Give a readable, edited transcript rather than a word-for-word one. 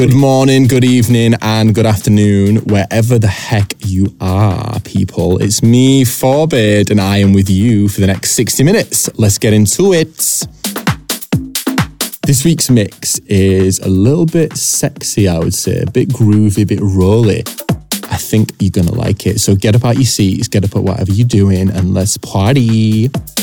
Good morning, good evening, and good afternoon, wherever the heck you are, people. It's me, Forbid, and I am with you for the next 60 minutes. Let's get into it. This week's mix is a little bit sexy, I would say, a bit groovy, a bit rolly. I think you're going to like it. So get up out your seats, get up at whatever you're doing, and let's party.